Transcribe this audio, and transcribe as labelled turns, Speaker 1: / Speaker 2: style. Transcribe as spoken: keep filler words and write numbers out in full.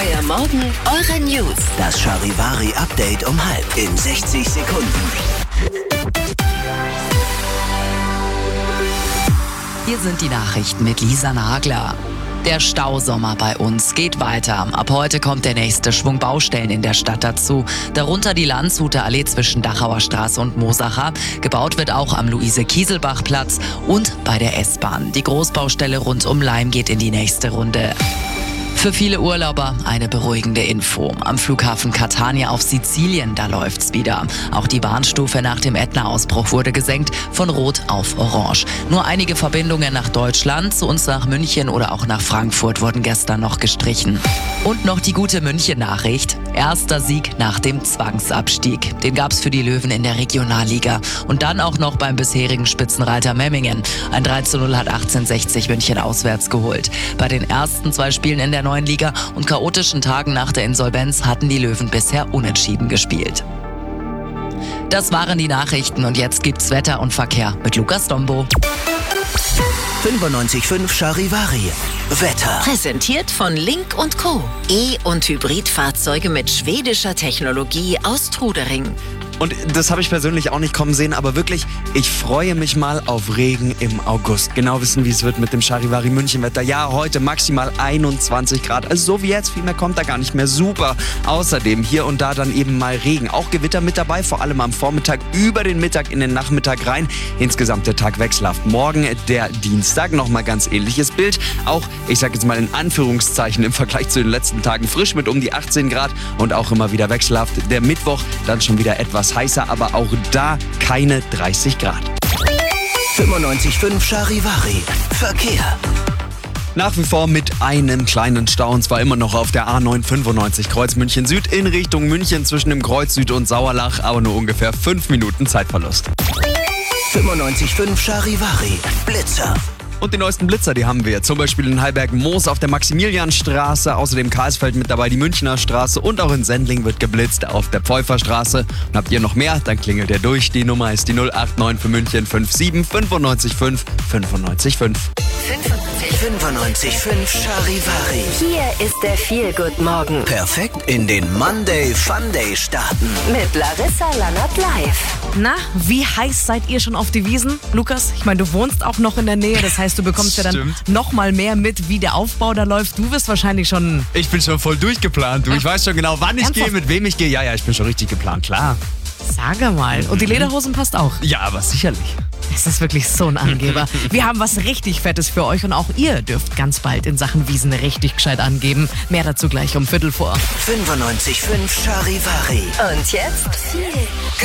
Speaker 1: Euer Morgen, eure News.
Speaker 2: Das Charivari-Update um halb in sechzig Sekunden.
Speaker 3: Hier sind die Nachrichten mit Lisa Nagler. Der Stausommer bei uns geht weiter. Ab heute kommt der nächste Schwung Baustellen in der Stadt dazu. Darunter die Landshuter Allee zwischen Dachauer Straße und Mosacher. Gebaut wird auch am Luise-Kieselbach-Platz und bei der S-Bahn. Die Großbaustelle rund um Leim geht in die nächste Runde. Für viele Urlauber eine beruhigende Info. Am Flughafen Catania auf Sizilien, da läuft's wieder. Auch die Warnstufe nach dem Ätna-Ausbruch wurde gesenkt, von Rot auf Orange. Nur einige Verbindungen nach Deutschland, zu uns nach München oder auch nach Frankfurt wurden gestern noch gestrichen. Und noch die gute München-Nachricht. Erster Sieg nach dem Zwangsabstieg. Den gab's für die Löwen in der Regionalliga. Und dann auch noch beim bisherigen Spitzenreiter Memmingen. Ein drei zu null hat achtzehnhundertsechzig München auswärts geholt. Bei den ersten zwei Spielen in der neuen Liga und chaotischen Tagen nach der Insolvenz hatten die Löwen bisher unentschieden gespielt. Das waren die Nachrichten und jetzt gibt's Wetter und Verkehr mit Lukas Dombo.
Speaker 2: fünfundneunzig Komma fünf Charivari. Wetter.
Speaker 1: Präsentiert von Link und Co. E- und Hybridfahrzeuge mit schwedischer Technologie aus Trudering.
Speaker 4: Und das habe ich persönlich auch nicht kommen sehen, aber wirklich, ich freue mich mal auf Regen im August. Genau wissen, wie es wird mit dem Charivari München Wetter. Ja, heute maximal einundzwanzig Grad. Also so wie jetzt, viel mehr kommt da gar nicht mehr. Super. Außerdem hier und da dann eben mal Regen. Auch Gewitter mit dabei, vor allem am Vormittag, über den Mittag in den Nachmittag rein. Insgesamt der Tag wechselhaft. Morgen, der Dienstag, nochmal ganz ähnliches Bild. Auch, ich sage jetzt mal in Anführungszeichen, im Vergleich zu den letzten Tagen frisch mit um die achtzehn Grad und auch immer wieder wechselhaft. Der Mittwoch dann schon wieder etwas heißer, aber auch da keine dreißig Grad.
Speaker 2: fünfundneunzig Komma fünf Charivari. Verkehr.
Speaker 4: Nach wie vor mit einem kleinen Stau, und zwar immer noch auf der A neun fünfundneunzig Kreuz München Süd in Richtung München zwischen dem Kreuz Süd und Sauerlach, aber nur ungefähr fünf Minuten Zeitverlust.
Speaker 2: fünfundneunzig Komma fünf Charivari. Blitzer.
Speaker 4: Und die neuesten Blitzer, die haben wir zum Beispiel in Heilberg-Moos auf der Maximilianstraße, außerdem Karlsfeld mit dabei, die Münchner Straße und auch in Sendling wird geblitzt auf der Pfeuferstraße. Und habt ihr noch mehr, dann klingelt ihr durch. Die Nummer ist die null acht neun für München fünf sieben fünfundneunzig fünf fünfundneunzig fünf.
Speaker 2: fünfundneunzig Komma fünf Charivari.
Speaker 1: Hier ist der Feel-Good-Morgen
Speaker 2: Perfekt in den Monday Fun Day starten.
Speaker 1: mit Larissa Lannert live.
Speaker 5: Na, wie heiß seid ihr schon auf die Wiesen? Lukas, ich meine, du wohnst auch noch in der Nähe, das heißt, du bekommst ja dann
Speaker 4: Stimmt.
Speaker 5: noch mal mehr mit, wie der Aufbau da läuft. Du wirst wahrscheinlich schon...
Speaker 4: Ich bin schon voll durchgeplant, du. Ich weiß schon genau, wann ich
Speaker 5: Ernsthaft?
Speaker 4: gehe, mit wem ich gehe. Ja, ja, ich bin schon richtig geplant, klar.
Speaker 5: Sage mal. Und die Lederhosen passt auch.
Speaker 4: Ja, aber sicherlich.
Speaker 5: Das ist wirklich so ein Angeber. Wir haben was richtig Fettes für euch und auch ihr dürft ganz bald in Sachen Wiesen richtig gescheit angeben. Mehr dazu gleich um Viertel vor.
Speaker 2: fünfundneunzig Komma fünf Charivari.
Speaker 1: Und jetzt Feel